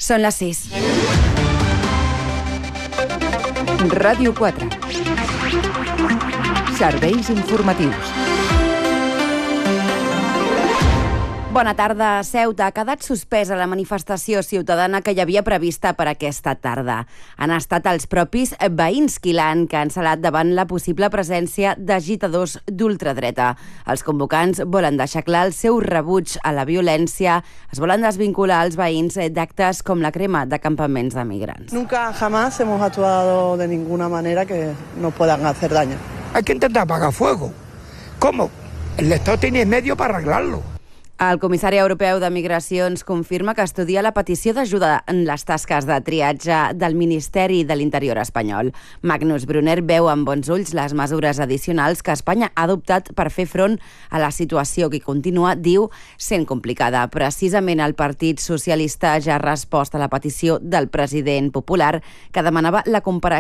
Són les 6. Ràdio 4. Serveis informatius. Bona tarda. Ceuta ha quedat suspesa la manifestació ciutadana que hi havia prevista per aquesta tarda. Han estat els propis veïns qui l'han cancel·lat davant la possible presència d'agitadors d'ultradreta. Els convocants volen deixar clar el seu rebuig a la violència. Es volen desvincular els veïns d'actes com la crema de campaments de migrants. Nunca jamás hemos actuado de ninguna manera que nos puedan hacer daño. Hay que intentar apagar fuego. ¿Cómo? El Estado tiene medios para arreglarlo. El comissari europeu de Migracions confirma que estudia la petició d'ajuda en les tasques de triatge del Ministeri de l'Interior espanyol. Magnus Brunner veu amb bons ulls les mesures addicionals que Espanya ha adoptat per fer front a la situació que continua, diu, sent complicada. Precisament el Partit Socialista ja ha respost a la petició del president popular que demanava la comparació